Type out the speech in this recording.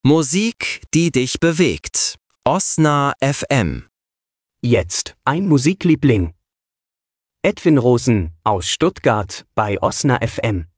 Musik, die dich bewegt. Osna FM. Jetzt ein Musikliebling. Edwin Rosen aus Stuttgart bei Osna FM.